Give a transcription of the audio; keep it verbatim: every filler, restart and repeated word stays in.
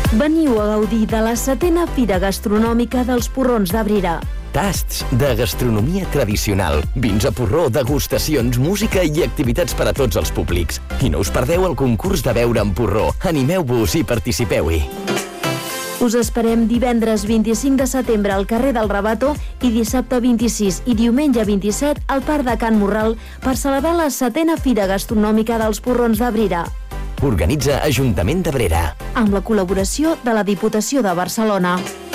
Veniu a gaudir de la setena Fira Gastronòmica dels Porrons d'Abrera. Tasts de gastronomia tradicional, vins a porró, degustacions, música i activitats per a tots els públics. I no us perdeu el concurs de beure en porró. Animeu-vos i participeu-hi. Us esperem divendres vint-i-cinc de setembre al carrer del Rabato i dissabte vint-i-sis i diumenge vint-i-set al Parc de Can Morral per celebrar la setena Fira Gastronòmica dels Porrons d'Abrera. Organitza Ajuntament d'Abrera. Amb la col·laboració de la Diputació de Barcelona.